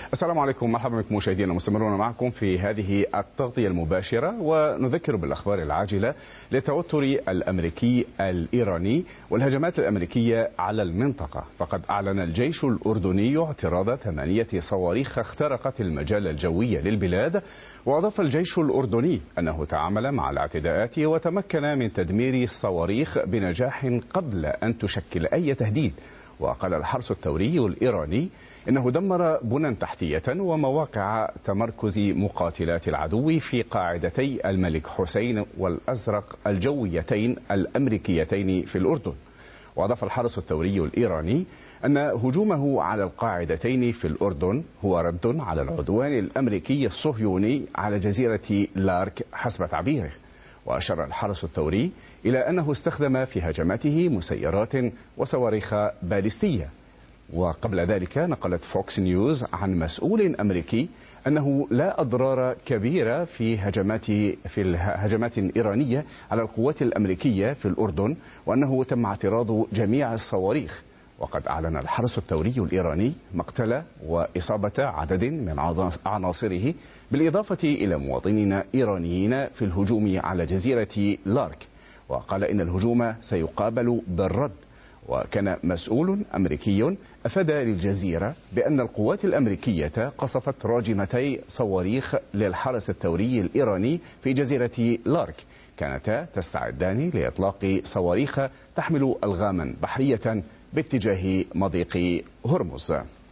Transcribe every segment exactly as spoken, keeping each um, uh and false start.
السلام عليكم، مرحبا بكم مشاهدينا، مستمرون معكم في هذه التغطية المباشرة، ونذكر بالأخبار العاجلة للتوتر الأمريكي الإيراني والهجمات الأمريكية على المنطقة. فقد أعلن الجيش الأردني اعتراض ثمانية صواريخ اخترقت المجال الجوي للبلاد، وأضاف الجيش الأردني أنه تعامل مع الاعتداءات وتمكن من تدمير الصواريخ بنجاح قبل أن تشكل أي تهديد. وقال الحرس الثوري الإيراني إنه دمر بنى تحتية ومواقع تمركز مقاتلات العدو في قاعدتي الملك حسين والأزرق الجويتين الأمريكيتين في الأردن. وأضاف الحرس الثوري الإيراني أن هجومه على القاعدتين في الأردن هو رد على العدوان الأمريكي الصهيوني على جزيرة لارك حسب تعبيره. وأشار الحرس الثوري إلى أنه استخدم في هجماته مسيرات وصواريخ باليستية. وقبل ذلك نقلت فوكس نيوز عن مسؤول أمريكي أنه لا أضرار كبيرة في هجمات في الهجمات إيرانية على القوات الأمريكية في الأردن، وأنه تم اعتراض جميع الصواريخ. وقد أعلن الحرس الثوري الإيراني مقتل وإصابة عدد من عناصره، بالإضافة إلى مواطنين إيرانيين في الهجوم على جزيرة لارك. وقال إن الهجوم سيقابل بالرد. وكان مسؤول أمريكي أفاد للجزيرة بأن القوات الأمريكية قصفت راجمتي صواريخ للحرس الثوري الإيراني في جزيرة لارك، كانتا تستعدان لإطلاق صواريخ تحمل ألغاما بحرية باتجاه مضيق هرمز.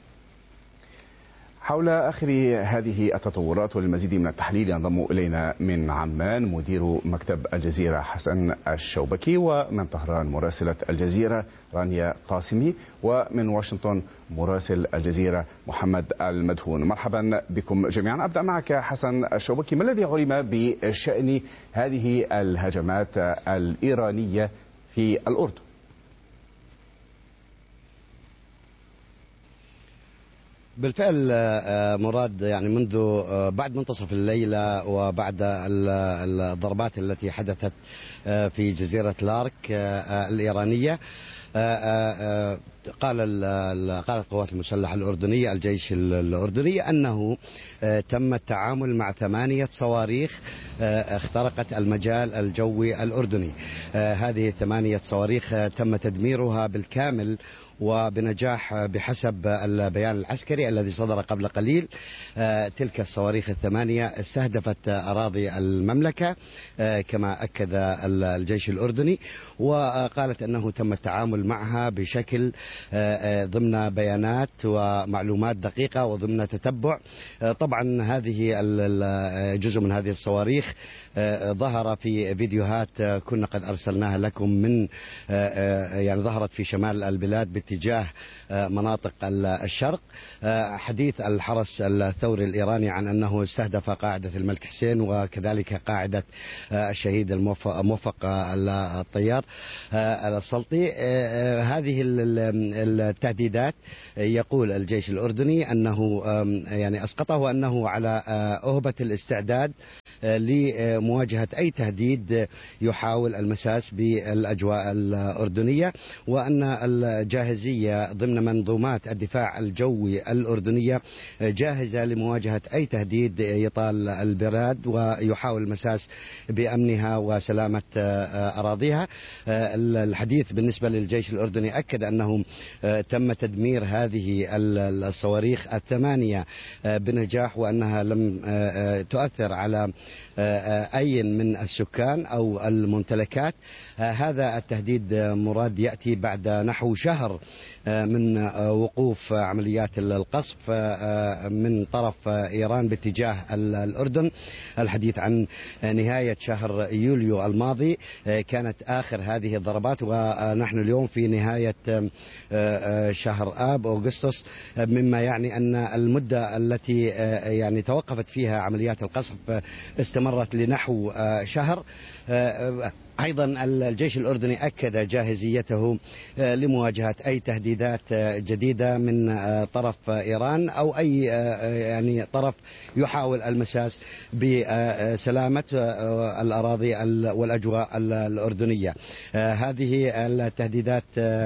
حول آخر هذه التطورات والمزيد من التحليل ينضم إلينا من عمان مدير مكتب الجزيرة حسن الشوبكي، ومن طهران مراسلة الجزيرة رانيا قاسمي، ومن واشنطن مراسل الجزيرة محمد المدهون. مرحبا بكم جميعا. أبدأ معك حسن الشوبكي، ما الذي علم بشأن هذه الهجمات الإيرانية في الأردن؟ بالفعل مراد، يعني منذ بعد منتصف الليلة وبعد الضربات التي حدثت في جزيرة لارك الإيرانية، قال قالت القوات المسلحة الأردنية الجيش الأردني أنه تم التعامل مع ثمانية صواريخ اخترقت المجال الجوي الأردني. هذه الثمانية صواريخ تم تدميرها بالكامل وبنجاح بحسب البيان العسكري الذي صدر قبل قليل. تلك الصواريخ الثمانية استهدفت أراضي المملكة كما أكد الجيش الأردني، وقالت أنه تم التعامل معها بشكل ضمن بيانات ومعلومات دقيقة وضمن تتبع. طبعا هذه جزء من هذه الصواريخ ظهر في فيديوهات كنا قد أرسلناها لكم من يعني ظهرت في شمال البلاد باتجاه مناطق الشرق. حديث الحرس الثوري الإيراني عن أنه استهدف قاعدة الملك حسين وكذلك قاعدة الشهيد الموفق الطيار السلطي. هذه التهديدات يقول الجيش الأردني أنه يعني أسقطه، وأنه على أهبة الاستعداد لمواجهة أي تهديد يحاول المساس بالأجواء الأردنية، وأن الجاهزية ضمن منظومات الدفاع الجوي الأردنية جاهزة لمواجهة أي تهديد يطال البلاد ويحاول المساس بأمنها وسلامة أراضيها. الحديث بالنسبة للجيش الأردني أكد أنه تم تدمير هذه الصواريخ الثمانية بنجاح، وأنها لم تؤثر على أي من السكان أو الممتلكات. هذا التهديد مراد يأتي بعد نحو شهر من وقوف عمليات القصف من طرف إيران باتجاه الأردن. الحديث عن نهاية شهر يوليو الماضي كانت آخر هذه الضربات، ونحن اليوم في نهاية شهر آب أغسطس، مما يعني أن المدة التي يعني توقفت فيها عمليات القصف استمرت لنحو شهر. أيضا الجيش الأردني أكد جاهزيته لمواجهة أي تهديدات تهديدات جديدة من طرف إيران أو أي يعني طرف يحاول المساس بسلامة الأراضي والأجواء الأردنية. هذه التهديدات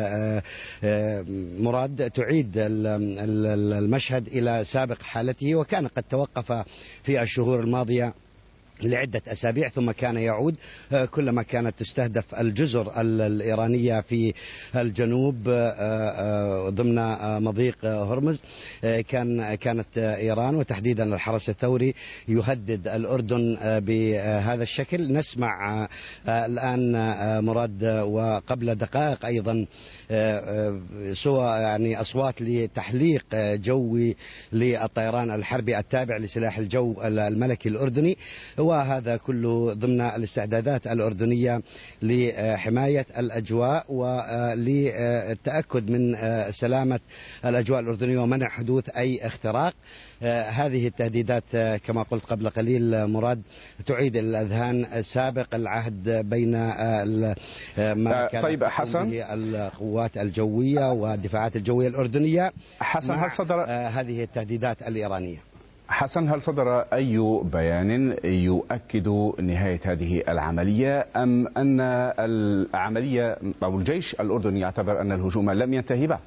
مراد تعيد المشهد إلى سابق حالته، وكان قد توقف في الشهور الماضية لعدة أسابيع ثم كان يعود كلما كانت تستهدف الجزر الإيرانية في الجنوب ضمن مضيق هرمز. كان كانت إيران وتحديدا الحرس الثوري يهدد الأردن بهذا الشكل. نسمع الآن مراد وقبل دقائق أيضا سوى يعني أصوات لتحليق جوي للطيران الحربي التابع لسلاح الجو الملكي الأردني، وهذا كله ضمن الاستعدادات الأردنية لحماية الأجواء وللتأكد من سلامة الأجواء الأردنية ومنع حدوث أي اختراق. هذه التهديدات كما قلت قبل قليل مراد تعيد الأذهان سابق العهد بين ما كانت طيب حسن القوات الجوية والدفاعات الجوية الأردنية حسن هل صدر هذه التهديدات الإيرانية؟ حسن هل صدر أي بيان يؤكد نهاية هذه العملية أم أن العملية أو الجيش الأردني يعتبر أن الهجوم لم ينتهي بعد؟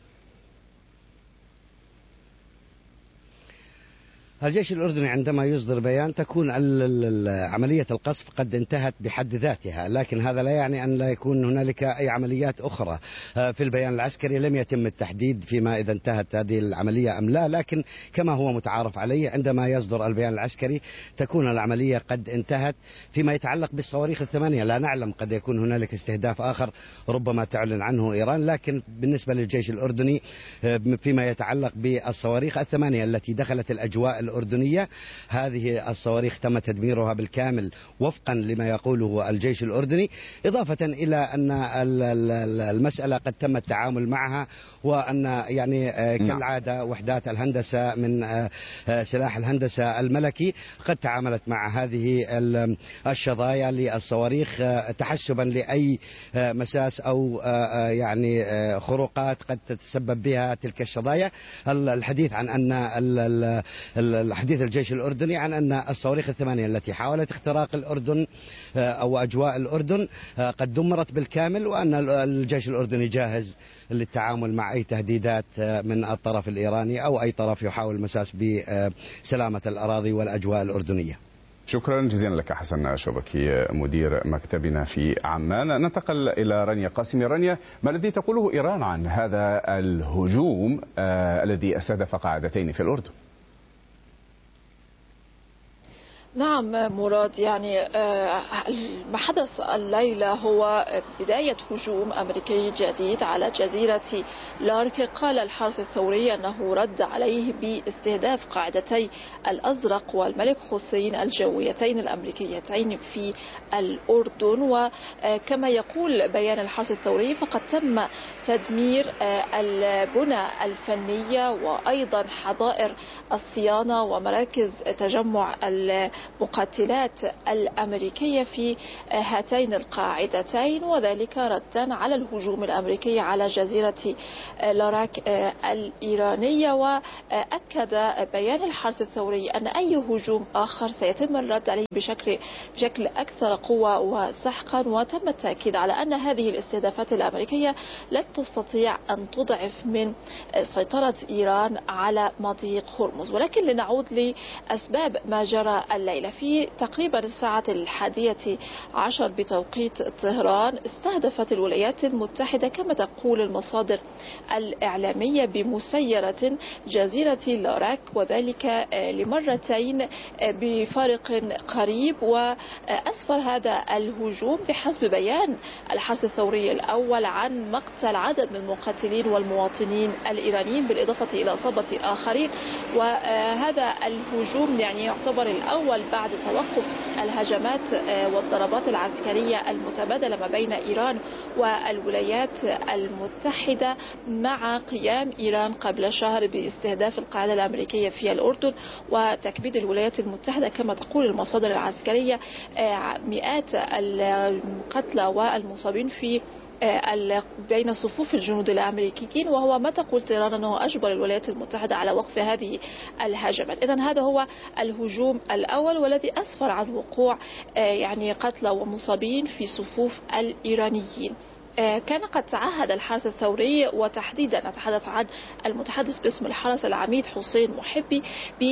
الجيش الأردني عندما يصدر بيان تكون عملية القصف قد انتهت بحد ذاتها، لكن هذا لا يعني أن لا يكون هنالك أي عمليات أخرى. في البيان العسكري لم يتم التحديد فيما إذا انتهت هذه العملية أم لا، لكن كما هو متعارف عليه عندما يصدر البيان العسكري تكون العملية قد انتهت. فيما يتعلق بالصواريخ الثمانية لا نعلم، قد يكون هنالك استهداف آخر ربما تعلن عنه إيران، لكن بالنسبة للجيش الأردني فيما يتعلق بالصواريخ الثمانية التي دخلت الأجواء الأردنية، هذه الصواريخ تم تدميرها بالكامل وفقا لما يقوله الجيش الأردني، إضافة إلى أن المسألة قد تم التعامل معها، وأن يعني كالعادة وحدات الهندسة من سلاح الهندسة الملكي قد تعاملت مع هذه الشظايا للصواريخ تحسبا لأي مساس أو يعني خروقات قد تتسبب بها تلك الشظايا. الحديث عن أن الحديث الجيش الأردني عن أن الصواريخ الثمانية التي حاولت اختراق الأردن أو أجواء الأردن قد دمرت بالكامل، وأن الجيش الأردني جاهز للتعامل مع أي تهديدات من الطرف الإيراني أو أي طرف يحاول المساس بسلامة الأراضي والأجواء الأردنية. شكرا جزيلا لك حسن شوبكي مدير مكتبنا في عمان. ننتقل إلى رانيا قاسمي. رانيا، ما الذي تقوله إيران عن هذا الهجوم آه الذي استهدف قاعدتين في الأردن؟ نعم مراد، يعني ما حدث الليلة هو بداية هجوم أمريكي جديد على جزيرة لارك. قال الحرس الثوري أنه رد عليه باستهداف قاعدتي الأزرق والملك حسين الجويتين الأمريكيتين في الأردن. وكما يقول بيان الحرس الثوري فقد تم تدمير البنى الفنية وأيضا حظائر الصيانة ومراكز تجمع المقاتلات الأمريكية في هاتين القاعدتين، وذلك ردا على الهجوم الأمريكي على جزيرة لاراك الإيرانية. وأكد بيان الحرس الثوري أن أي هجوم آخر سيتم الرد عليه بشكل بشكل أكثر قوة وسحقا، وتم التأكيد على أن هذه الاستهدافات الأمريكية لن تستطيع أن تضعف من سيطرة إيران على مضيق هرمز. ولكن لنعود لأسباب ما جرى الليلة. في تقريبا الساعة الحادية عشر بتوقيت طهران استهدفت الولايات المتحدة كما تقول المصادر الإعلامية بمسيرة جزيرة لاراك، وذلك لمرتين بفارق قريب. وأسفر هذا الهجوم بحسب بيان الحرس الثوري الأول عن مقتل عدد من المقاتلين والمواطنين الإيرانيين بالإضافة إلى إصابة آخرين. وهذا الهجوم يعني يعتبر الأول بعد توقف الهجمات والضربات العسكرية المتبادلة ما بين إيران والولايات المتحدة مع قيام إيران قبل شهر باستهداف القاعدة الأمريكية في الأردن وتكبيد الولايات المتحدة كما تقول المصادر العسكرية مئات القتلى والمصابين في بين صفوف الجنود الأمريكيين، وهو ما تقول طيران أنه أجبر الولايات المتحدة على وقف هذه الهجمات. إذن هذا هو الهجوم الأول والذي أسفر عن وقوع يعني قتلى ومصابين في صفوف الإيرانيين. كان قد تعهد الحرس الثوري، وتحديدا نتحدث عن المتحدث باسم الحرس العميد حسين محبي،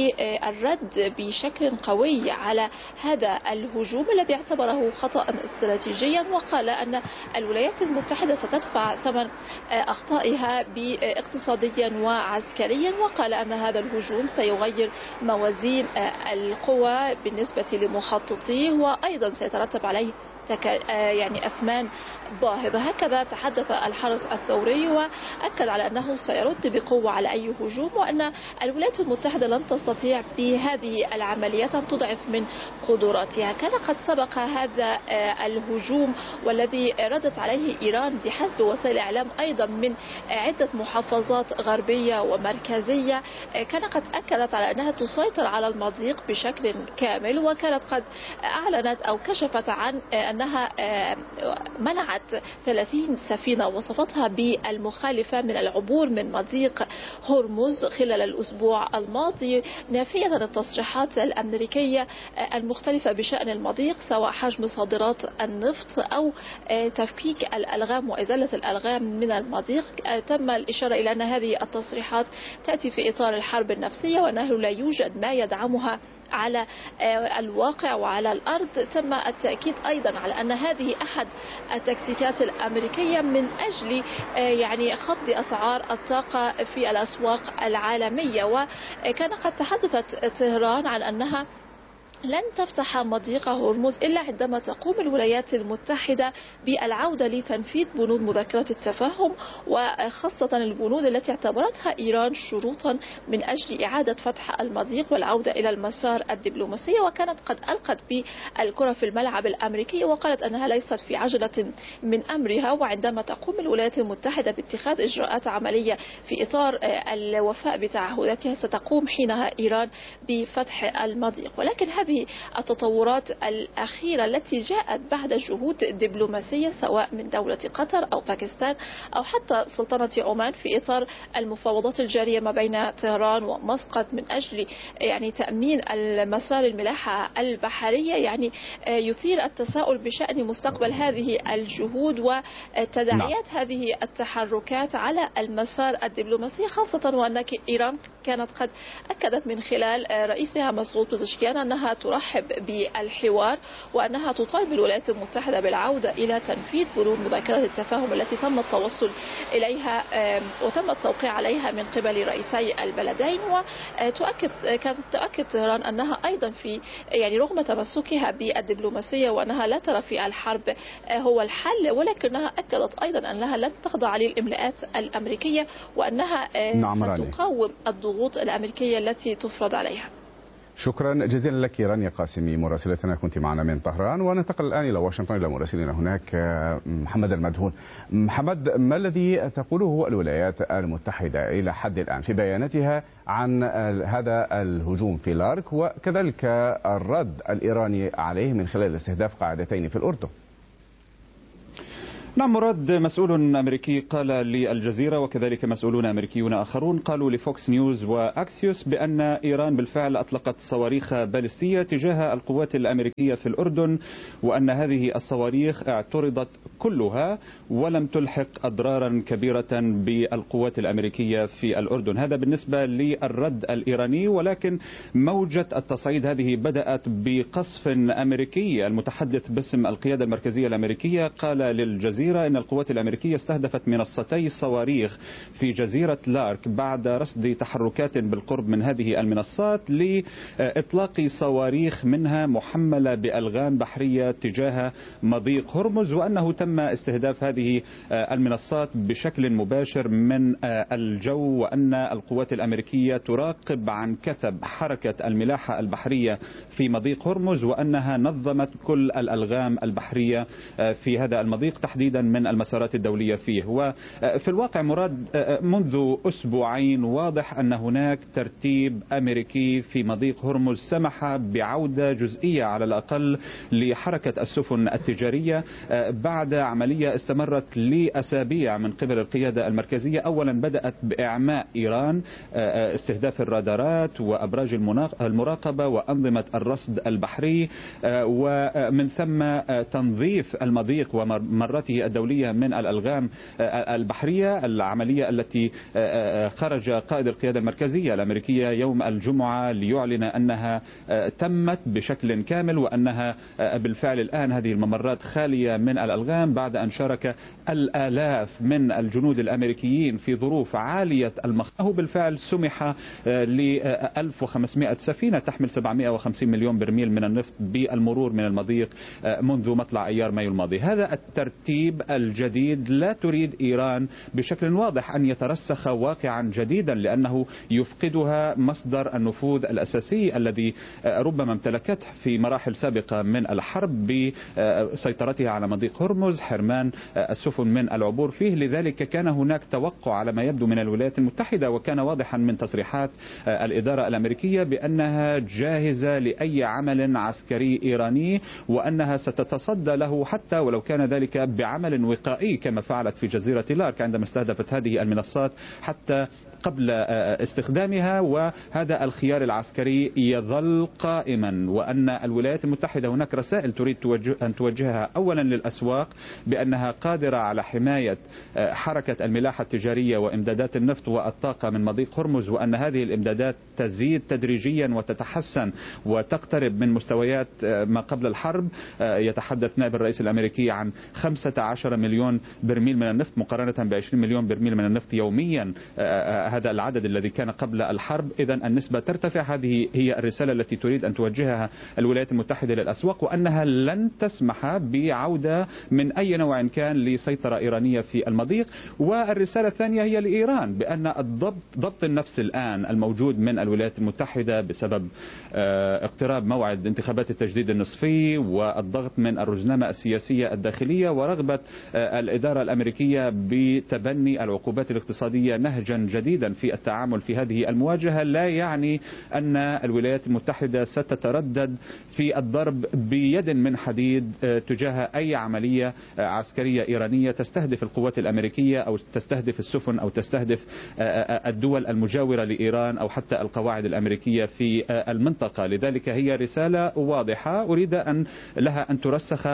بالرد بشكل قوي على هذا الهجوم الذي اعتبره خطأ استراتيجيا، وقال أن الولايات المتحدة ستدفع ثمن أخطائها اقتصاديا وعسكريا، وقال أن هذا الهجوم سيغير موازين القوى بالنسبة لمخططيه، وأيضا سيترتب عليه يعني أثمان باهظة. هكذا تحدث الحرس الثوري، وأكد على أنه سيرد بقوة على أي هجوم، وأن الولايات المتحدة لن تستطيع بهذه العمليات أن تضعف من قدراتها. كان قد سبق هذا الهجوم والذي ردت عليه إيران بحسب وسائل الإعلام أيضا من عدة محافظات غربية ومركزية، كان قد أكدت على أنها تسيطر على المضيق بشكل كامل، وكانت قد أعلنت أو كشفت عن أنها منعت ثلاثين سفينة وصفتها بالمخالفة من العبور من مضيق هرمز خلال الأسبوع الماضي، نافية التصريحات الأمريكية المختلفة بشأن المضيق، سواء حجم صادرات النفط أو تفكيك الألغام وإزالة الألغام من المضيق. تم الإشارة إلى أن هذه التصريحات تأتي في إطار الحرب النفسية، وأنه لا يوجد ما يدعمها على الواقع وعلى الأرض. تم التأكيد أيضا على أن هذه أحد التكتيكات الأمريكية من أجل يعني خفض أسعار الطاقة في الأسواق العالمية. وكان قد تحدثت طهران عن أنها لن تفتح مضيق هرمز إلا عندما تقوم الولايات المتحدة بالعودة لتنفيذ بنود مذكرة التفاهم، وخاصة البنود التي اعتبرتها إيران شروطا من أجل إعادة فتح المضيق والعودة إلى المسار الدبلوماسي. وكانت قد ألقت بالكرة في الملعب الأمريكي، وقالت أنها ليست في عجلة من أمرها، وعندما تقوم الولايات المتحدة باتخاذ إجراءات عملية في إطار الوفاء بتعهداتها ستقوم حينها إيران بفتح المضيق. ولكن هذه التطورات الأخيرة التي جاءت بعد جهود دبلوماسية سواء من دولة قطر أو باكستان أو حتى سلطنة عمان في إطار المفاوضات الجارية ما بين طهران ومسقط من أجل يعني تأمين المسار الملاحة البحرية، يعني يثير التساؤل بشأن مستقبل هذه الجهود وتداعيات هذه التحركات على المسار الدبلوماسي، خاصة وأن إيران كانت قد أكدت من خلال رئيسها مسعود بزشكيان أنها ترحب بالحوار، وأنها تطالب الولايات المتحدة بالعودة إلى تنفيذ بنود مذكرة التفاهم التي تم التوصل إليها وتم التوقيع عليها من قبل رئيسي البلدين. وتؤكد كانت تؤكد طهران أنها أيضا في يعني رغم تمسكها بالدبلوماسية وأنها لا ترى في الحرب هو الحل، ولكنها أكدت أيضا أنها لن تخضع للإملاءات الأمريكية، وأنها ستقاوم الضغوط الأمريكية التي تفرض عليها. شكرا جزيلا لك رانيا قاسمي مراسلتنا، كنت معنا من طهران. وننتقل الآن إلى واشنطن إلى مراسلنا هناك محمد المدهون. محمد، ما الذي تقوله الولايات المتحدة إلى حد الآن في بياناتها عن هذا الهجوم في لارك، وكذلك الرد الإيراني عليه من خلال استهداف قاعدتين في الأردن؟ نعم مراد، مسؤول أمريكي قال للجزيرة وكذلك مسؤولون أمريكيون آخرون قالوا لفوكس نيوز وأكسيوس بأن إيران بالفعل أطلقت صواريخ باليستية تجاه القوات الأمريكية في الأردن، وأن هذه الصواريخ اعترضت كلها ولم تلحق أضرارا كبيرة بالقوات الأمريكية في الأردن. هذا بالنسبة للرد الإيراني، ولكن موجة التصعيد هذه بدأت بقصف أمريكي. المتحدث باسم القيادة المركزية الأمريكية قال للجزيرة إن القوات الأمريكية استهدفت منصتي صواريخ في جزيرة لارك بعد رصد تحركات بالقرب من هذه المنصات لإطلاق صواريخ منها محملة بألغام بحرية تجاه مضيق هرمز، وأنه تم استهداف هذه المنصات بشكل مباشر من الجو، وأن القوات الأمريكية تراقب عن كثب حركة الملاحة البحرية في مضيق هرمز، وأنها نظمت كل الألغام البحرية في هذا المضيق تحديدا جديدا من المسارات الدولية فيه. وفي الواقع مراد منذ أسبوعين واضح أن هناك ترتيب أمريكي في مضيق هرمز سمح بعودة جزئية على الأقل لحركة السفن التجارية بعد عملية استمرت لأسابيع من قبل القيادة المركزية. أولا بدأت بإعماء إيران، استهداف الرادارات وأبراج المراقبة وأنظمة الرصد البحري، ومن ثم تنظيف المضيق وممراته الدولية من الألغام البحرية، العملية التي خرج قائد القيادة المركزية الأمريكية يوم الجمعة ليعلن أنها تمت بشكل كامل وأنها بالفعل الآن هذه الممرات خالية من الألغام بعد أن شارك الآلاف من الجنود الأمريكيين في ظروف عالية المخاطر. بالفعل سمح ل ألف وخمسمائة سفينة تحمل سبعمائة وخمسين مليون برميل من النفط بالمرور من المضيق منذ مطلع أيار مايو الماضي. هذا الترتيب الجديد لا تريد إيران بشكل واضح أن يترسخ واقعا جديدا، لأنه يفقدها مصدر النفوذ الأساسي الذي ربما امتلكته في مراحل سابقة من الحرب بسيطرتها على مضيق هرمز، حرمان السفن من العبور فيه. لذلك كان هناك توقع على ما يبدو من الولايات المتحدة، وكان واضحا من تصريحات الإدارة الأمريكية بأنها جاهزة لأي عمل عسكري إيراني وأنها ستتصدى له حتى ولو كان ذلك بعمل وقائي كما فعلت في جزيرة لارك عندما استهدفت هذه المنصات حتى قبل استخدامها. وهذا الخيار العسكري يظل قائما، وأن الولايات المتحدة هناك رسائل تريد أن توجهها أولا للأسواق بأنها قادرة على حماية حركة الملاحة التجارية وإمدادات النفط والطاقة من مضيق هرمز، وأن هذه الإمدادات تزيد تدريجيا وتتحسن وتقترب من مستويات ما قبل الحرب. يتحدث نائب الرئيس الأمريكي عن خمسة عشر مليون برميل من النفط مقارنة بعشرين مليون برميل من النفط يوميا، هذا العدد الذي كان قبل الحرب. إذا النسبة ترتفع. هذه هي الرسالة التي تريد أن توجهها الولايات المتحدة للأسواق، وأنها لن تسمح بعودة من أي نوع كان لسيطرة إيرانية في المضيق. والرسالة الثانية هي لإيران بأن الضبط ضبط النفس الآن الموجود من الولايات المتحدة بسبب اقتراب موعد انتخابات التجديد النصفي والضغط من الرزنامة السياسية الداخلية ورغبة الإدارة الأمريكية بتبني العقوبات الاقتصادية نهجا جديدا في التعامل في هذه المواجهة، لا يعني أن الولايات المتحدة ستتردد في الضرب بيد من حديد تجاه أي عملية عسكرية إيرانية تستهدف القوات الأمريكية أو تستهدف السفن أو تستهدف الدول المجاورة لإيران أو حتى القواعد الأمريكية في المنطقة. لذلك هي رسالة واضحة أريد أن لها أن ترسخ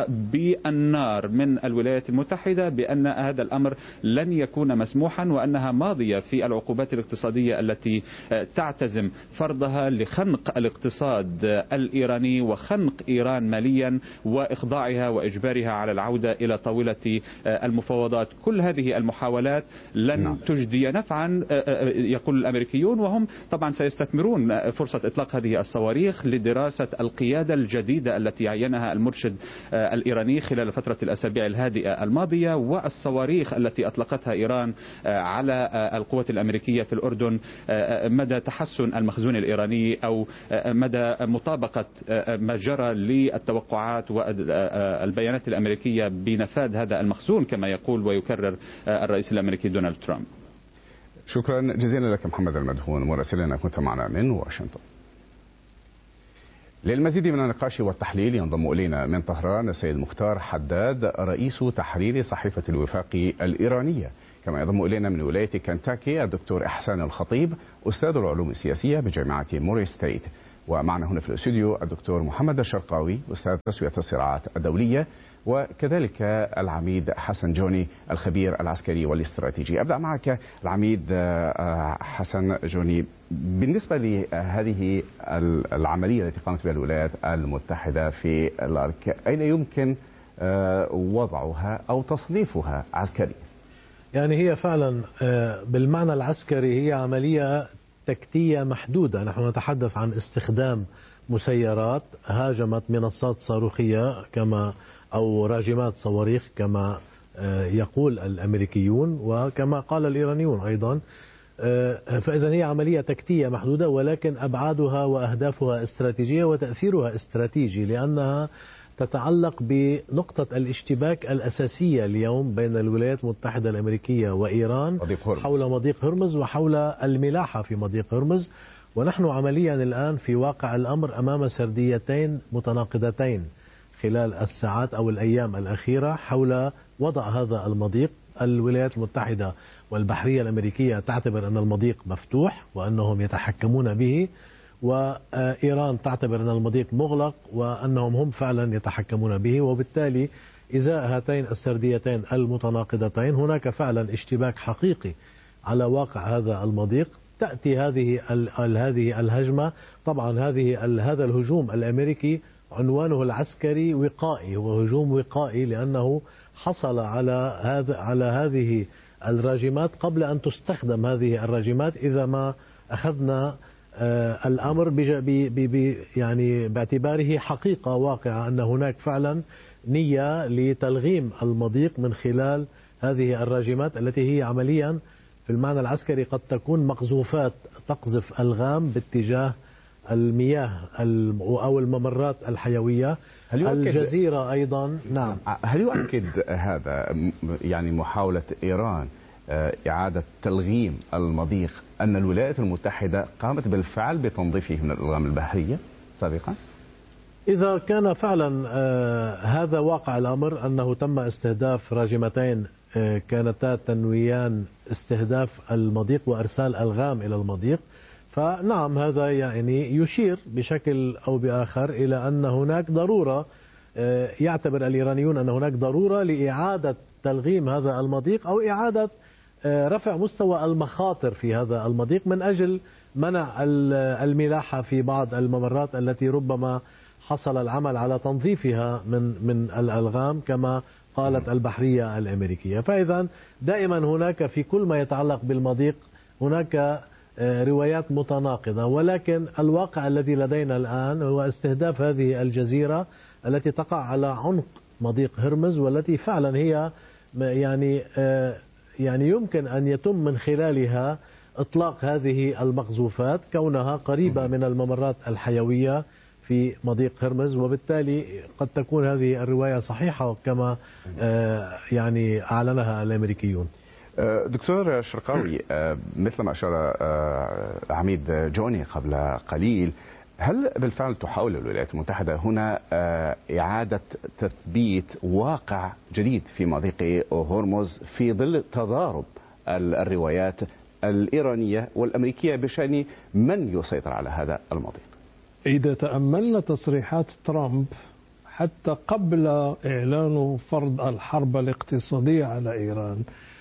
بالنار من الولايات المتحدة بأن هذا الأمر لن يكون مسموحا، وأنها ماضية في العقوبات الاقتصادية التي تعتزم فرضها لخنق الاقتصاد الإيراني وخنق إيران ماليا وإخضاعها وإجبارها على العودة إلى طاولة المفاوضات. كل هذه المحاولات لن نعم. تجدي نفعا يقول الأمريكيون، وهم طبعا سيستثمرون فرصة إطلاق هذه الصواريخ لدراسة القيادة الجديدة التي عينها المرشد الإيراني خلال فترة الأسابيع الهادئة الماضية، والصواريخ التي أطلقتها إيران على القوات الأمريكية في الأردن مدى تحسن المخزون الإيراني أو مدى مطابقة ما جرى للتوقعات والبيانات الأمريكية بنفاذ هذا المخزون كما يقول ويكرر الرئيس الأمريكي دونالد ترامب. شكرا جزيلا لك محمد المدهون مراسلنا كنت معنا من واشنطن. للمزيد من النقاش والتحليل ينضم إلينا من طهران السيد مختار حداد رئيس تحرير صحيفة الوفاق الإيرانية، كما ينضم إلينا من ولاية كنتاكي الدكتور إحسان الخطيب أستاذ العلوم السياسية بجامعة موري ستيت، ومعنا هنا في الاستوديو الدكتور محمد الشرقاوي أستاذ تسوية الصراعات الدولية، وكذلك العميد حسن جوني الخبير العسكري والاستراتيجي. أبدأ معك العميد حسن جوني، بالنسبة لهذه العملية التي قامت بها الولايات المتحدة في لارك، أين يمكن وضعها أو تصنيفها عسكريا؟ يعني هي فعلا بالمعنى العسكري هي عملية تكتية محدودة. نحن نتحدث عن استخدام مسيرات هاجمت منصات صاروخية كما أو راجمات صواريخ كما يقول الأمريكيون وكما قال الإيرانيون أيضا. فإذا هي عملية تكتية محدودة، ولكن أبعادها وأهدافها استراتيجية وتأثيرها استراتيجي، لأنها تتعلق بنقطة الاشتباك الأساسية اليوم بين الولايات المتحدة الأمريكية وإيران حول مضيق هرمز وحول الملاحة في مضيق هرمز. ونحن عمليا الآن في واقع الأمر أمام سرديتين متناقضتين خلال الساعات أو الأيام الأخيرة حول وضع هذا المضيق. الولايات المتحدة والبحرية الأمريكية تعتبر أن المضيق مفتوح وأنهم يتحكمون به، وإيران تعتبر أن المضيق مغلق وأنهم هم فعلا يتحكمون به. وبالتالي إزاء هاتين السرديتين المتناقضتين هناك فعلا اشتباك حقيقي على واقع هذا المضيق. تأتي هذه هذه الهجمة، طبعا هذه هذا الهجوم الأمريكي عنوانه العسكري وقائي، وهجوم وقائي لأنه حصل على هذا على هذه الراجمات قبل أن تستخدم هذه الراجمات، إذا ما أخذنا الأمر يعني باعتباره حقيقة واقعة أن هناك فعلا نية لتلغيم المضيق من خلال هذه الراجمات التي هي عمليا في المعنى العسكري قد تكون مقذوفات تقذف ألغام باتجاه المياه أو الممرات الحيوية. الجزيرة أيضا نعم. هل يؤكد هذا يعني محاولة إيران إعادة تلغيم المضيق أن الولايات المتحدة قامت بالفعل بتنظيفه من الألغام البحرية سابقا؟ إذا كان فعلا هذا واقع الأمر أنه تم استهداف راجمتين كانتا تنويان استهداف المضيق وإرسال ألغام إلى المضيق، فنعم هذا يعني يشير بشكل أو بآخر إلى أن هناك ضرورة، يعتبر الإيرانيون أن هناك ضرورة لإعادة تلغيم هذا المضيق أو إعادة رفع مستوى المخاطر في هذا المضيق من أجل منع الملاحة في بعض الممرات التي ربما حصل العمل على تنظيفها من من الألغام كما قالت البحرية الأمريكية. فإذا دائما هناك في كل ما يتعلق بالمضيق هناك روايات متناقضة، ولكن الواقع الذي لدينا الآن هو استهداف هذه الجزيرة التي تقع على عنق مضيق هرمز، والتي فعلا هي يعني يعني يمكن أن يتم من خلالها إطلاق هذه المقذوفات كونها قريبة من الممرات الحيوية في مضيق هرمز، وبالتالي قد تكون هذه الرواية صحيحة كما يعني أعلنها الأمريكيون. دكتور شرقاوي، مثل ما أشار عميد جوني قبل قليل، هل بالفعل تحاول الولايات المتحدة هنا إعادة تثبيت واقع جديد في مضيق هرمز في ظل تضارب الروايات الإيرانية والأمريكية بشأن من يسيطر على هذا المضيق؟ إذا تأملنا تصريحات ترامب حتى قبل إعلان فرض الحرب الاقتصادية على إيران،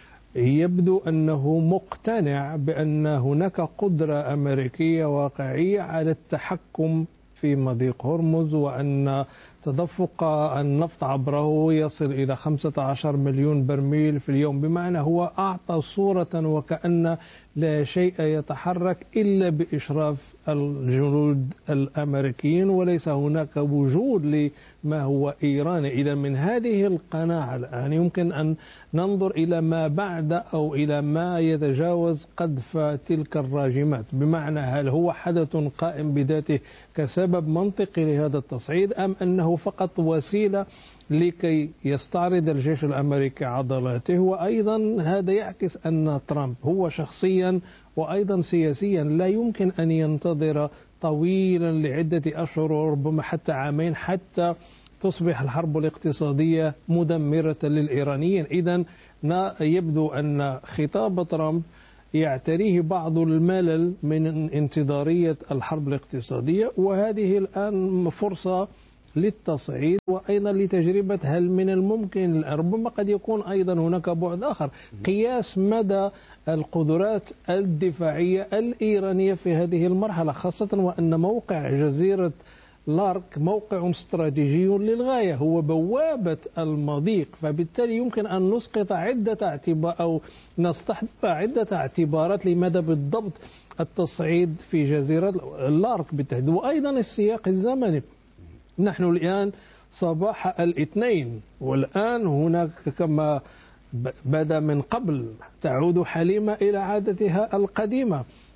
يبدو أنه مقتنع بأن هناك قدرة أمريكية واقعية على التحكم في مضيق هرمز، وأن تدفق النفط عبره يصل إلى خمسة عشر مليون برميل في اليوم، بمعنى هو أعطى صورة وكأن لا شيء يتحرك إلا بإشراف الجنود الأمريكيين وليس هناك وجود لما هو إيراني. إذا من هذه القناعة الآن يمكن أن ننظر إلى ما بعد أو إلى ما يتجاوز قذف تلك الراجمات، بمعنى هل هو حدث قائم بذاته كسبب منطقي لهذا التصعيد أم أنه فقط وسيلة لكي يستعرض الجيش الأمريكي عضلاته. وأيضا هذا يعكس أن ترامب هو شخصيا وأيضا سياسيا لا يمكن أن ينتظر طويلا لعدة أشهر وربما حتى عامين حتى تصبح الحرب الاقتصادية مدمرة للإيرانيين. إذن يبدو أن خطاب ترامب يعتريه بعض الملل من انتظارية الحرب الاقتصادية، وهذه الآن فرصة للتصعيد وأيضا لتجربة هل من الممكن، ربما قد يكون أيضا هناك بعد آخر، قياس مدى القدرات الدفاعية الإيرانية في هذه المرحلة، خاصة وأن موقع جزيرة لارك موقع استراتيجي للغاية، هو بوابة المضيق، فبالتالي يمكن أن نسقط عدة اعتبار أو نستحضر عدة اعتبارات لماذا بالضبط التصعيد في جزيرة لارك بالتحديد. وأيضا السياق الزمني، نحن الآن صباح الاثنين والآن هناك كما بدا من قبل تعود حليمة إلى عادتها القديمة،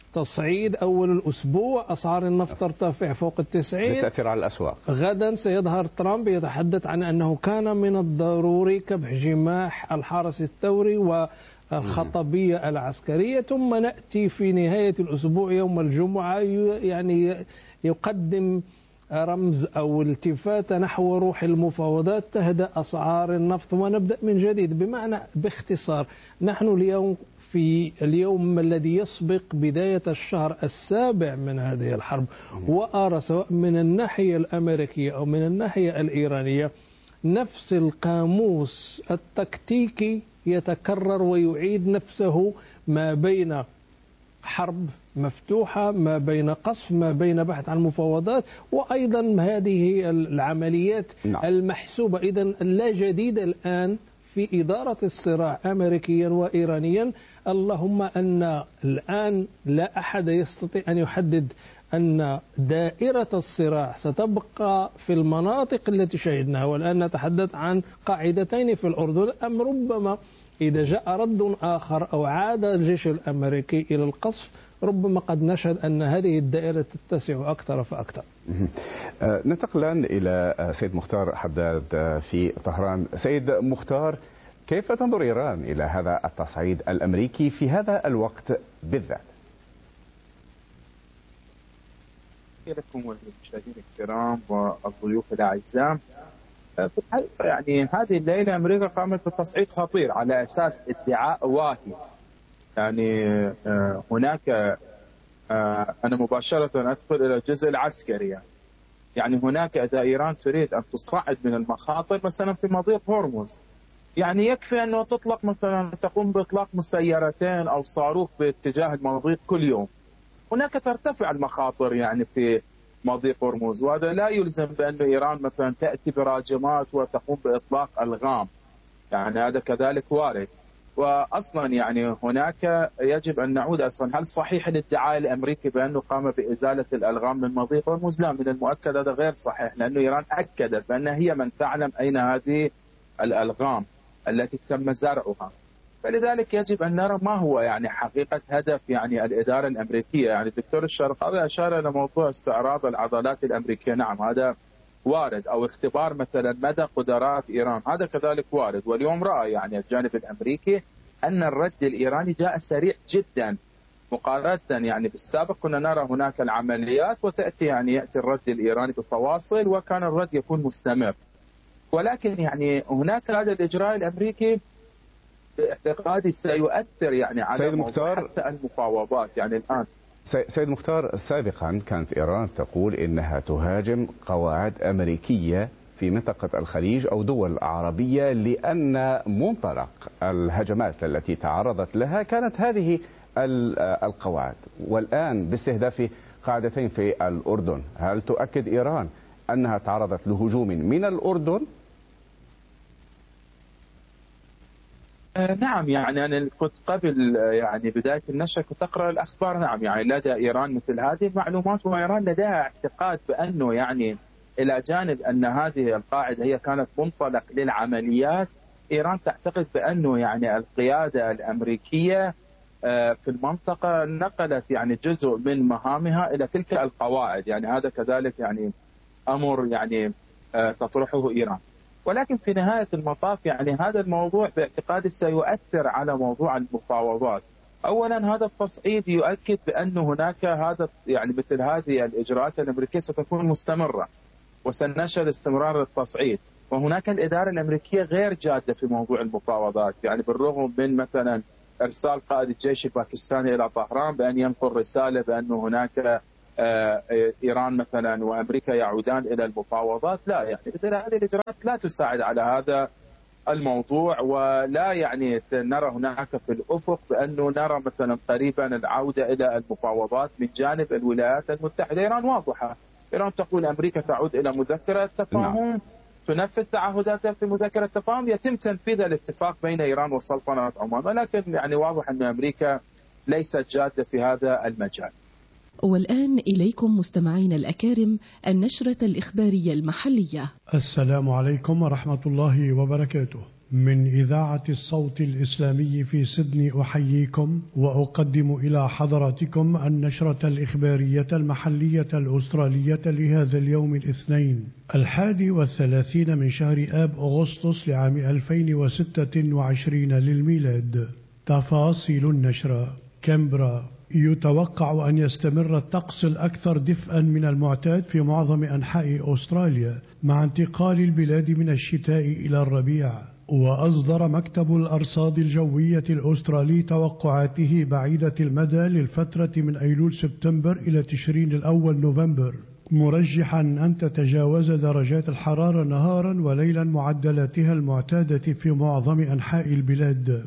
تصعيد أول الأسبوع، أسعار النفط ترتفع فوق التسعين، بالتأثير على الأسواق. غدا سيظهر ترامب يتحدث عن أنه كان من الضروري كبح جماح الحرس الثوري والخطبية العسكرية، ثم نأتي في نهاية الأسبوع يوم الجمعة يعني يقدم رمز أو التفاتة نحو روح المفاوضات، تهدأ أسعار النفط ونبدأ من جديد. بمعنى باختصار نحن اليوم في اليوم الذي يسبق بداية الشهر السابع من هذه الحرب، وأرى سواء من الناحية الأمريكية أو من الناحية الإيرانية نفس القاموس التكتيكي يتكرر ويعيد نفسه، ما بين حرب مفتوحة، ما بين قصف، ما بين بحث عن مفاوضات، وأيضا هذه العمليات نعم. المحسوبة. إذا لا جديد الآن في إدارة الصراع أمريكيا وإيرانيا، اللهم أن الآن لا أحد يستطيع أن يحدد أن دائرة الصراع ستبقى في المناطق التي شهدناها. والآن نتحدث عن قاعدتين في الأردن، أم ربما إذا جاء رد آخر أو عاد الجيش الأمريكي إلى القصف ربما قد نشهد أن هذه الدائرة تتسع أكثر فأكثر. ننتقل الآن إلى سيد مختار حداد في طهران. سيد مختار، كيف تنظر إيران إلى هذا التصعيد الأمريكي في هذا الوقت بالذات؟ لكم والمشاهدين الكرام والضيوف الأعزاء، يعني هذه الليلة أمريكا قامت بتصعيد خطير على أساس ادعاء واهي. يعني هناك أنا مباشرة أدخل إلى الجزء العسكري. يعني, يعني هناك إذا إيران تريد أن تصعد من المخاطر مثلا في مضيق هرمز، يعني يكفي أنه تطلق مثلا تقوم بإطلاق مسيرتين أو صاروخ باتجاه المضيق كل يوم. هناك ترتفع المخاطر يعني في مضيق هرمز، وهذا لا يلزم بأن إيران مثلا تأتي براجمات وتقوم بإطلاق ألغام، يعني هذا كذلك وارد. وأصلا يعني هناك يجب أن نعود أصلا، هل صحيح الادعاء الأمريكي بأنه قام بإزالة الألغام من مضيق هرمز؟ لا، من المؤكد هذا غير صحيح، لأنه إيران أكدت بأنها هي من تعلم أين هذه الألغام التي تم زرعها. فلذلك يجب أن نرى ما هو يعني حقيقة هدف يعني الإدارة الأمريكية. يعني الدكتور الشرقاوي أشار إلى موضوع استعراض العضلات الأمريكية، نعم هذا وارد، أو اختبار مثلا مدى قدرات إيران، هذا كذلك وارد. واليوم رأى يعني الجانب الأمريكي أن الرد الإيراني جاء سريع جدا مقارنة يعني بالسابق. كنا نرى هناك العمليات وتأتي يعني يأتي الرد الإيراني بفواصل، وكان الرد يكون مستمر. ولكن يعني هناك هذا الإجراء الأمريكي باعتقادي سيؤثر يعني على موضوع حتى المفاوضات. يعني الآن سيد مختار، سابقا كانت إيران تقول إنها تهاجم قواعد أمريكية في منطقة الخليج أو دول عربية لأن منطلق الهجمات التي تعرضت لها كانت هذه القواعد، والآن باستهداف قاعدتين في الأردن، هل تؤكد إيران أنها تعرضت لهجوم من الأردن؟ نعم، يعني أنا كنت قبل يعني بداية النشر كنت أقرأ الأخبار. نعم، يعني لدى إيران مثل هذه المعلومات، وإيران لديها اعتقاد بأنه يعني إلى جانب أن هذه القاعدة هي كانت منطلق للعمليات، إيران تعتقد بأنه يعني القيادة الأمريكية في المنطقة نقلت يعني جزء من مهامها إلى تلك القواعد. يعني هذا كذلك يعني أمر يعني تطرحه إيران. ولكن في نهاية المطاف يعني هذا الموضوع باعتقادي سيؤثر على موضوع المفاوضات. أولا هذا التصعيد يؤكد بأن هناك هذا يعني مثل هذه الإجراءات الأمريكية ستكون مستمرة وسنشهد استمرار التصعيد. وهناك الإدارة الأمريكية غير جادة في موضوع المفاوضات، يعني بالرغم من مثلا إرسال قائد الجيش الباكستاني إلى طهران بأن ينقل رسالة بأن هناك إيران مثلا وأمريكا يعودان إلى المفاوضات، لا، يعني مثل هذه الإجراءات لا تساعد على هذا الموضوع. ولا يعني نرى هناك في الأفق بأنه نرى مثلا قريبا العودة إلى المفاوضات من جانب الولايات المتحدة. إيران واضحة، إيران تقول أمريكا تعود إلى مذكرة تفاهم، تنفذ تعهداتها في مذكرة تفاهم، يتم تنفيذ الاتفاق بين إيران وسلطنة عمان. ولكن يعني واضح أن أمريكا ليست جادة في هذا المجال. والآن إليكم مستمعين الأكارم النشرة الإخبارية المحلية. السلام عليكم ورحمة الله وبركاته. من إذاعة الصوت الإسلامي في سيدني أحييكم وأقدم إلى حضراتكم النشرة الإخبارية المحلية الأسترالية لهذا اليوم الاثنين الحادي والثلاثين من شهر آب أغسطس لعام ألفين وستة وعشرين للميلاد. تفاصيل النشرة. كامبرا. يتوقع أن يستمر الطقس الأكثر دفئا من المعتاد في معظم أنحاء أستراليا مع انتقال البلاد من الشتاء إلى الربيع. وأصدر مكتب الأرصاد الجوية الأسترالي توقعاته بعيدة المدى للفترة من أيلول سبتمبر إلى تشرين الأول نوفمبر، مرجحا أن تتجاوز درجات الحرارة نهارا وليلا معدلاتها المعتادة في معظم أنحاء البلاد.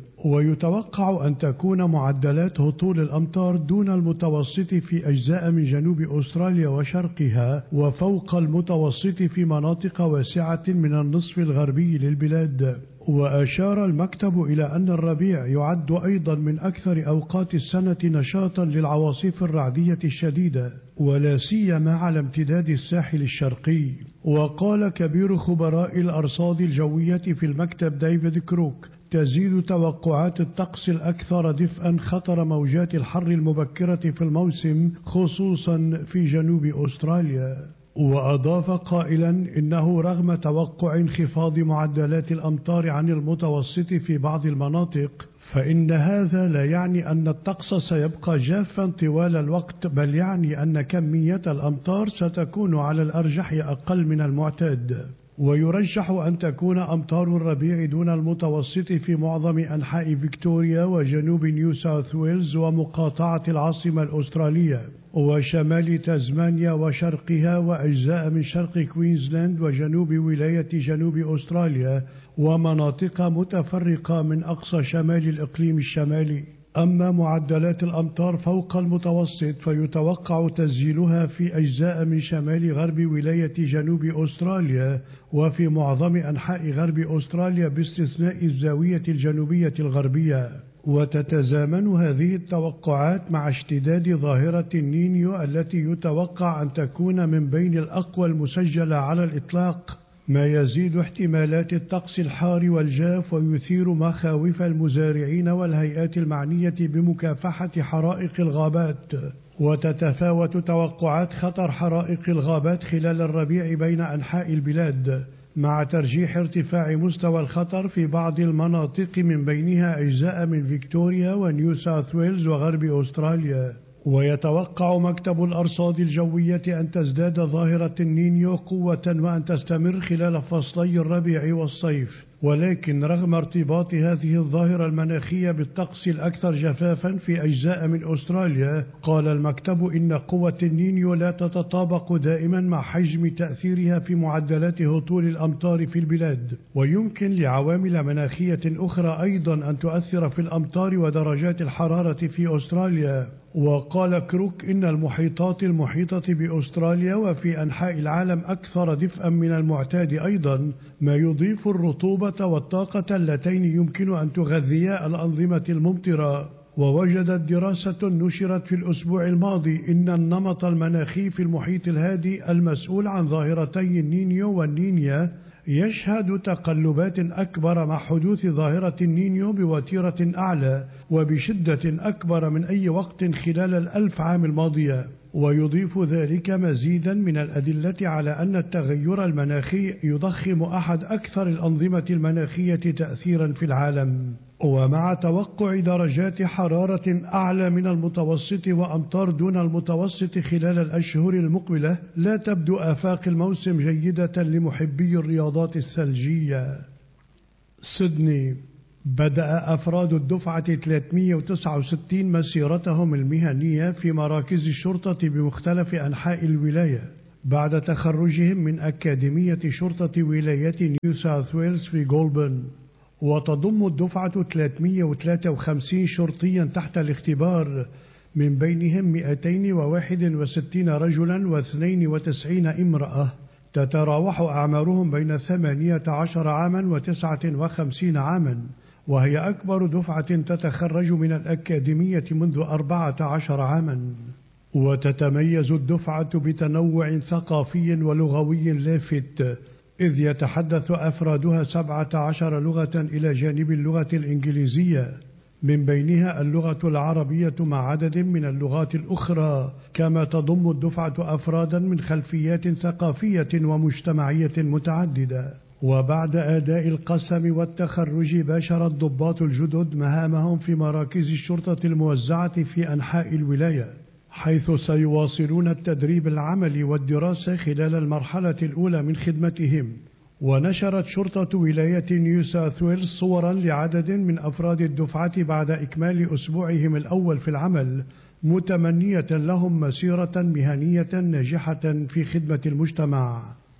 ويتوقع أن تكون معدلات هطول الأمطار دون المتوسط في أجزاء من جنوب أستراليا وشرقها وفوق المتوسط في مناطق واسعة من النصف الغربي للبلاد. وأشار المكتب إلى أن الربيع يعد أيضا من أكثر أوقات السنة نشاطا للعواصف الرعدية الشديدة ولا سيما على امتداد الساحل الشرقي. وقال كبير خبراء الأرصاد الجوية في المكتب ديفيد كروك تزيد توقعات الطقس الأكثر دفئا خطر موجات الحر المبكرة في الموسم خصوصا في جنوب أستراليا. وأضاف قائلا إنه رغم توقع انخفاض معدلات الأمطار عن المتوسط في بعض المناطق فإن هذا لا يعني أن الطقس سيبقى جافا طوال الوقت، بل يعني أن كمية الأمطار ستكون على الأرجح أقل من المعتاد. ويرجح أن تكون أمطار الربيع دون المتوسط في معظم أنحاء فيكتوريا وجنوب نيو ساوث ويلز ومقاطعة العاصمة الأسترالية وشمال تازمانيا وشرقها وأجزاء من شرق كوينزلاند وجنوب ولاية جنوب أستراليا ومناطق متفرقة من أقصى شمال الإقليم الشمالي. أما معدلات الأمطار فوق المتوسط فيتوقع تسجيلها في أجزاء من شمال غرب ولاية جنوب أستراليا وفي معظم أنحاء غرب أستراليا باستثناء الزاوية الجنوبية الغربية. وتتزامن هذه التوقعات مع اشتداد ظاهرة النينيو التي يتوقع أن تكون من بين الأقوى المسجلة على الإطلاق، ما يزيد احتمالات الطقس الحار والجاف ويثير مخاوف المزارعين والهيئات المعنية بمكافحة حرائق الغابات. وتتفاوت توقعات خطر حرائق الغابات خلال الربيع بين أنحاء البلاد مع ترجيح ارتفاع مستوى الخطر في بعض المناطق من بينها أجزاء من فيكتوريا ونيو ساوث ويلز وغرب أستراليا. ويتوقع مكتب الأرصاد الجوية أن تزداد ظاهرة النينيو قوة وأن تستمر خلال فصلي الربيع والصيف، ولكن رغم ارتباط هذه الظاهرة المناخية بالطقس الأكثر جفافا في أجزاء من أستراليا، قال المكتب إن قوة النينيو لا تتطابق دائما مع حجم تأثيرها في معدلات هطول الأمطار في البلاد، ويمكن لعوامل مناخية أخرى أيضا أن تؤثر في الأمطار ودرجات الحرارة في أستراليا. وقال كروك إن المحيطات المحيطة بأستراليا وفي أنحاء العالم أكثر دفئا من المعتاد أيضا، ما يضيف الرطوبة والطاقة اللتين يمكن أن تغذيا الأنظمة الممطرة. ووجدت دراسة نشرت في الأسبوع الماضي إن النمط المناخي في المحيط الهادي المسؤول عن ظاهرتي النينيو والنينيا يشهد تقلبات أكبر مع حدوث ظاهرة النينيو بوتيرة أعلى وبشدة أكبر من أي وقت خلال الألف عام الماضية. ويضيف ذلك مزيدا من الأدلة على أن التغير المناخي يضخم أحد أكثر الأنظمة المناخية تأثيرا في العالم. ومع توقع درجات حرارة أعلى من المتوسط وأمطار دون المتوسط خلال الأشهر المقبلة، لا تبدو آفاق الموسم جيدة لمحبي الرياضات الثلجية. سيدني. بدأ أفراد الدفعة ثلاثمئة وتسعة وستين مسيرتهم المهنية في مراكز الشرطة بمختلف أنحاء الولاية بعد تخرجهم من أكاديمية شرطة ولاية نيو ساوث ويلز في غولبن. وتضم الدفعة ثلاثمئة وثلاثة وخمسين شرطيا تحت الاختبار، من بينهم مئتين وواحد وستين رجلا واثنين وتسعين امرأة، تتراوح أعمارهم بين ثمانية عشر عاما وتسعة وخمسين عاما، وهي أكبر دفعة تتخرج من الأكاديمية منذ أربعة عشر عاما. وتتميز الدفعة بتنوع ثقافي ولغوي لافت، إذ يتحدث أفرادها سبعة عشر لغة إلى جانب اللغة الإنجليزية، من بينها اللغة العربية مع عدد من اللغات الأخرى، كما تضم الدفعة أفرادا من خلفيات ثقافية ومجتمعية متعددة. وبعد أداء القسم والتخرج باشر الضباط الجدد مهامهم في مراكز الشرطة الموزعة في أنحاء الولاية، حيث سيواصلون التدريب العملي والدراسة خلال المرحلة الأولى من خدمتهم. ونشرت شرطة ولاية نيو ساوث ويلز صورا لعدد من أفراد الدفعة بعد إكمال أسبوعهم الأول في العمل، متمنية لهم مسيرة مهنية ناجحة في خدمة المجتمع.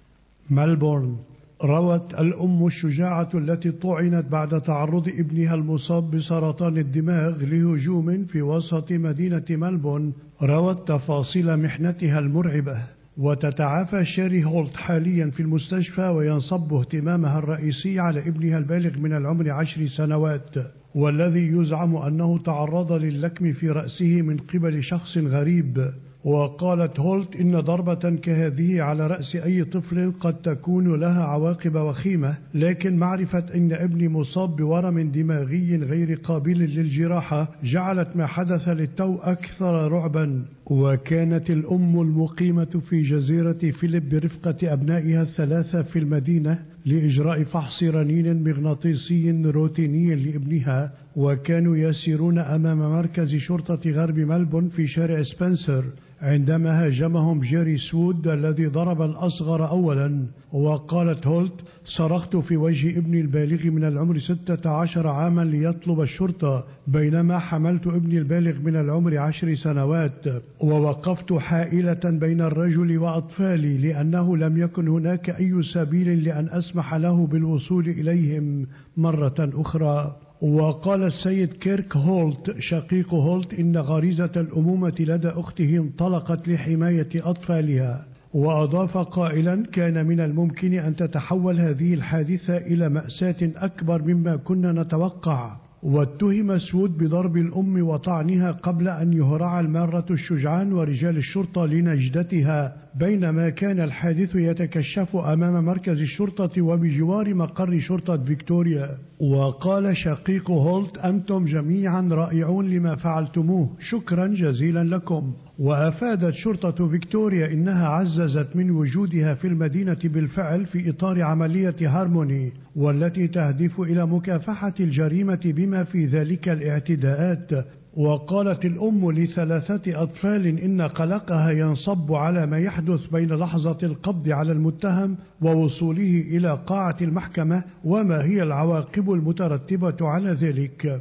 ملبورن. روت الأم الشجاعة التي طعنت بعد تعرض ابنها المصاب بسرطان الدماغ لهجوم في وسط مدينة ملبورن، روت تفاصيل محنتها المرعبة. وتتعافى شيري هولت حاليا في المستشفى، وينصب اهتمامها الرئيسي على ابنها البالغ من العمر عشر سنوات، والذي يزعم أنه تعرض للكم في رأسه من قبل شخص غريب. وقالت هولت إن ضربة كهذه على رأس أي طفل قد تكون لها عواقب وخيمة، لكن معرفة أن ابني مصاب بورم دماغي غير قابل للجراحة جعلت ما حدث للتو أكثر رعبا. وكانت الأم المقيمة في جزيرة فيليب برفقة أبنائها الثلاثة في المدينة لإجراء فحص رنين مغناطيسي روتيني لابنها، وكانوا يسيرون أمام مركز شرطة غرب ملبون في شارع سبنسر عندما هاجمهم جيري سوود الذي ضرب الأصغر أولا. وقالت هولت: صرخت في وجه ابني البالغ من العمر ستة عشر عاما ليطلب الشرطة، بينما حملت ابني البالغ من العمر عشر سنوات، ووقفت حائلة بين الرجل وأطفالي لأنه لم يكن هناك أي سبيل لأن أسمح له بالوصول إليهم مرة أخرى. وقال السيد كيرك هولت شقيق هولت إن غريزة الأمومة لدى أخته انطلقت لحماية أطفالها، وأضاف قائلا: كان من الممكن أن تتحول هذه الحادثة إلى مأساة أكبر مما كنا نتوقع. واتهم سوود بضرب الأم وطعنها قبل أن يهرع المارة الشجعان ورجال الشرطة لنجدتها، بينما كان الحادث يتكشف أمام مركز الشرطة وبجوار مقر شرطة فيكتوريا. وقال شقيق هولت: أنتم جميعا رائعون لما فعلتموه، شكرا جزيلا لكم. وأفادت شرطة فيكتوريا إنها عززت من وجودها في المدينة بالفعل في إطار عملية هارموني، والتي تهدف إلى مكافحة الجريمة بما في ذلك الاعتداءات. وقالت الأم لثلاثة أطفال إن قلقها ينصب على ما يحدث بين لحظة القبض على المتهم ووصوله إلى قاعة المحكمة، وما هي العواقب المترتبة على ذلك.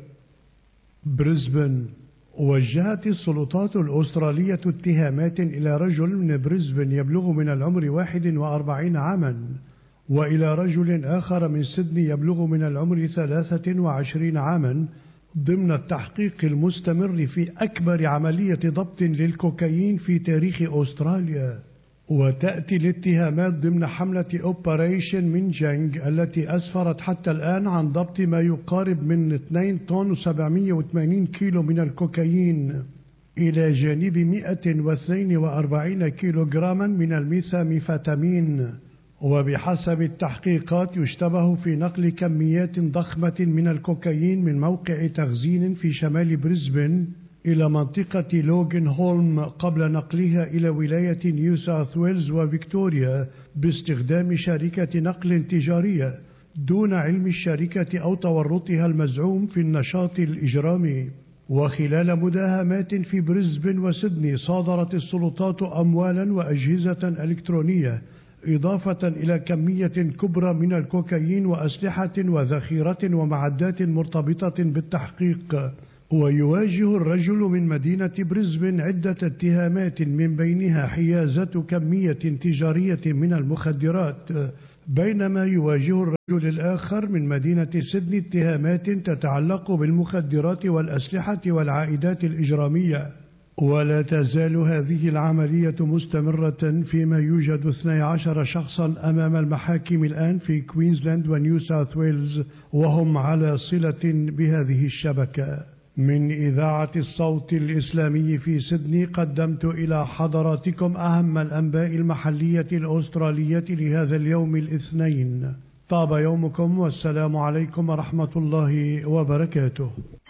بريسبن. وجهت السلطات الأسترالية اتهامات إلى رجل من بريسبن يبلغ من العمر واحد وأربعين عاما، وإلى رجل آخر من سيدني يبلغ من العمر ثلاثة وعشرين عاما، ضمن التحقيق المستمر في أكبر عملية ضبط للكوكايين في تاريخ أستراليا. وتأتي الاتهامات ضمن حملة أوبريشن من جانج التي أسفرت حتى الآن عن ضبط ما يقارب من اثنين طن وسبعمائة وثمانين كيلو من الكوكايين، إلى جانب مئة واثنين وأربعين كيلوغراما من الميثاميفيتامين. وبحسب التحقيقات يشتبه في نقل كميات ضخمة من الكوكايين من موقع تخزين في شمال بريسبن إلى منطقة لوغن هولم قبل نقلها إلى ولاية نيو ساوث ويلز وفيكتوريا باستخدام شركة نقل تجارية دون علم الشركة أو تورطها المزعوم في النشاط الإجرامي. وخلال مداهمات في بريسبن وسيدني صادرت السلطات أموالا وأجهزة إلكترونية، إضافة إلى كمية كبرى من الكوكايين وأسلحة وذخيرة ومعدات مرتبطة بالتحقيق. ويواجه الرجل من مدينة بريسبن عدة اتهامات، من بينها حيازة كمية تجارية من المخدرات، بينما يواجه الرجل الآخر من مدينة سيدني اتهامات تتعلق بالمخدرات والأسلحة والعائدات الإجرامية. ولا تزال هذه العملية مستمرة، فيما يوجد اثني عشر شخصا أمام المحاكم الآن في كوينزلاند ونيو ساوث ويلز وهم على صلة بهذه الشبكة. من إذاعة الصوت الإسلامي في سيدني قدمت إلى حضراتكم أهم الأنباء المحلية الأسترالية لهذا اليوم الاثنين. طاب يومكم والسلام عليكم ورحمة الله وبركاته.